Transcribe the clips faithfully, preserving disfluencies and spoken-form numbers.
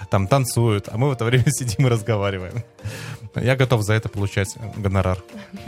там танцуют, а мы в это время сидим и разговариваем. Я готов за это получать гонорар.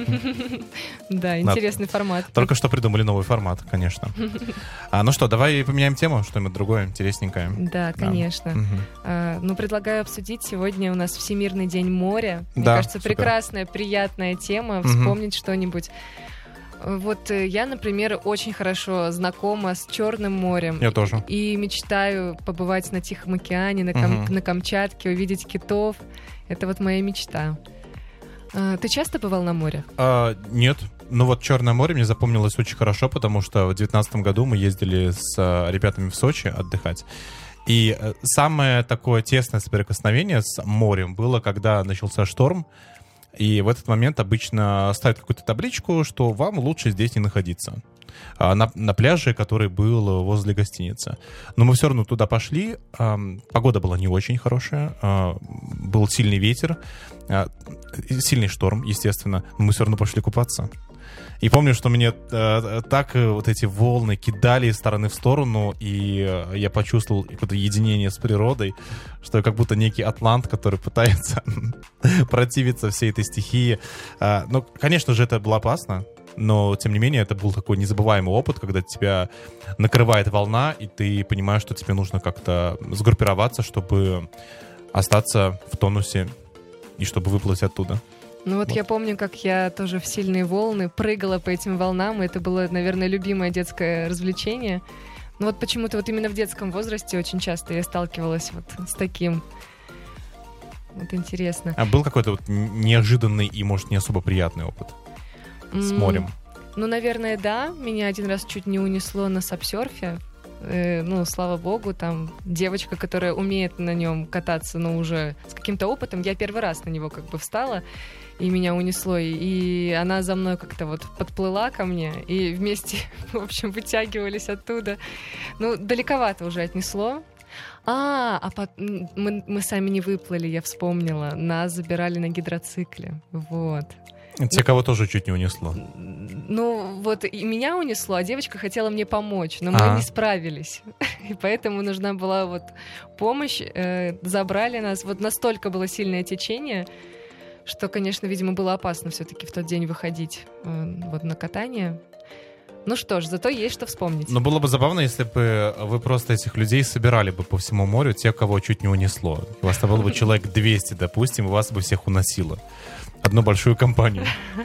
Да, интересный формат. Только что придумали новый формат, конечно. А, ну что, давай поменяем тему, что-нибудь другое, интересненькое. Да, конечно. Угу. А, ну, предлагаю обсудить. Сегодня у нас Всемирный день моря. Мне Да, кажется, супер. прекрасная, приятная тема. Вспомнить что-нибудь. Вот я, например, очень хорошо знакома с Черным морем. Я тоже. И мечтаю побывать на Тихом океане, на, Кам- Мгм. на Камчатке, увидеть китов. Это вот моя мечта. А, ты часто бывал на море? А, нет. Ну вот Черное море мне запомнилось очень хорошо, потому что в девятнадцатом году мы ездили с а, ребятами в Сочи отдыхать. И а, самое такое тесное соприкосновение с морем было, когда начался шторм. И в этот момент обычно ставят какую-то табличку, что вам лучше здесь не находиться. А, На, на пляже, который был возле гостиницы. Но мы все равно туда пошли. а, Погода была не очень хорошая. а, Был сильный ветер. а, Сильный шторм, естественно. Но мы все равно пошли купаться. И помню, что мне э, так э, вот эти волны кидали из стороны в сторону, и э, я почувствовал какое-то единение с природой, что я как будто некий атлант, который пытается противиться всей этой стихии. А, ну, конечно же, это было опасно, но, тем не менее, это был такой незабываемый опыт, когда тебя накрывает волна, и ты понимаешь, что тебе нужно как-то сгруппироваться, чтобы остаться в тонусе и чтобы выплыть оттуда. Ну вот, Вот. я помню, как я тоже в сильные волны прыгала по этим волнам, и это было, наверное, любимое детское развлечение. Но вот почему-то вот именно в детском возрасте очень часто я сталкивалась вот с таким. Вот интересно. А был какой-то вот неожиданный и, может, не особо приятный опыт с М, морем? Ну, наверное, да. Меня один раз чуть не унесло на сапсерфе. Э, ну, слава богу, там девочка, которая умеет на нем кататься, но уже с каким-то опытом. Я первый раз на него как бы встала, и меня унесло. И, и она за мной как-то вот подплыла ко мне, и вместе, в общем, вытягивались оттуда. Ну, далековато уже отнесло. А, а пот- м, мы, мы сами не выплыли, я вспомнила. Нас забирали на гидроцикле. Вот. Те, кого тоже чуть не унесло. Ну, вот и меня унесло, а девочка хотела мне помочь, но мы А. не справились. И поэтому нужна была вот помощь. Э, забрали нас. Вот настолько было сильное течение, что, конечно, видимо, было опасно все-таки в тот день выходить э, вот на катание. Ну что ж, зато есть что вспомнить. Но было бы забавно, если бы вы просто этих людей собирали бы по всему морю, тех, кого чуть не унесло. У вас там было бы человек двести, допустим, и вас бы всех уносило. Одну большую компанию.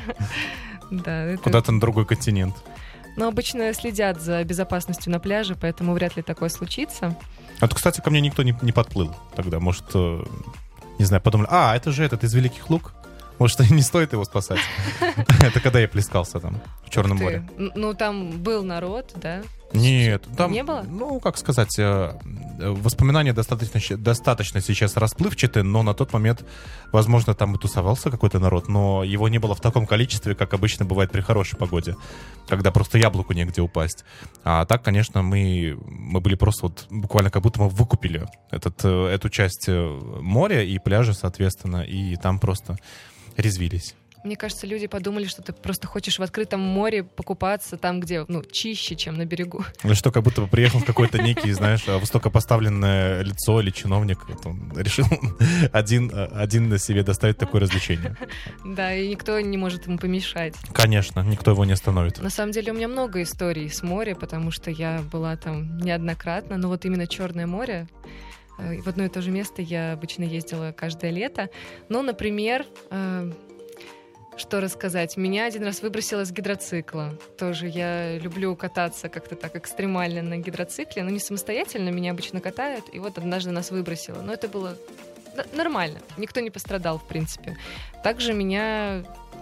Да, это... Куда-то на другой континент. Но обычно следят за безопасностью на пляже, поэтому вряд ли такое случится. А то, кстати, ко мне никто не, не подплыл тогда. Может, э, не знаю, подумали, а, это же этот из Великих Луг. Может, не стоит его спасать. Это когда я плескался там, в Черном Ух ты. море. Н- Ну, там был народ, да? Нет, там... Не было? Ну, как сказать, э, э, воспоминания достаточно, щ- достаточно сейчас расплывчаты, но на тот момент, возможно, там и тусовался какой-то народ, но его не было в таком количестве, как обычно бывает при хорошей погоде, когда просто яблоку негде упасть. А так, конечно, мы, мы были просто вот буквально как будто мы выкупили этот, э, эту часть э, моря и пляжа, соответственно, и там просто резвились. Мне кажется, люди подумали, что ты просто хочешь в открытом море покупаться там, где, ну, чище, чем на берегу. Ну что, как будто бы приехал какой-то некий, знаешь, высокопоставленное лицо или чиновник. Вот он решил один, один на себе доставить такое развлечение. Да, и никто не может ему помешать. Конечно, никто его не остановит. На самом деле у меня много историй с моря, потому что я была там неоднократно, но вот именно Черное море, э, в одно и то же место я обычно ездила каждое лето. Ну, например, э, что рассказать? Меня один раз выбросило с гидроцикла. Тоже я люблю кататься как-то так экстремально на гидроцикле, но не самостоятельно, меня обычно катают, и вот однажды нас выбросило. Но это было н- нормально, никто не пострадал, в принципе. Также меня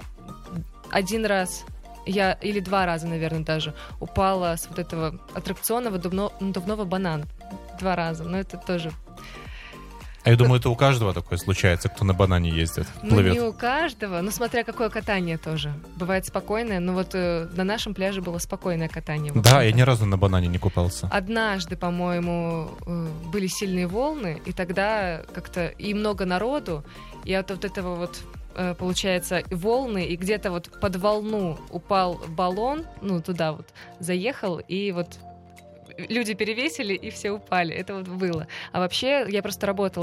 один раз, я или два раза, наверное, даже, упала с вот этого аттракциона надувно- надувного банана. Два раза, но это тоже... А я думаю, это у каждого такое случается, кто на банане ездит, Ну, плывет. не у каждого, но смотря какое катание тоже. Бывает спокойное, но вот э, на нашем пляже было спокойное катание. в Да, общем-то. я ни разу на банане не купался. Однажды, по-моему, э, были сильные волны, и тогда как-то и много народу, и от вот этого вот э, получается волны, и где-то вот под волну упал баллон, ну туда вот заехал, и вот люди перевесили, и все упали. Это вот было. А вообще, я просто работала